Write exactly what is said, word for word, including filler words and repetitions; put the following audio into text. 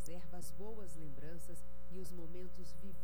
preserva as boas lembranças e os momentos vividos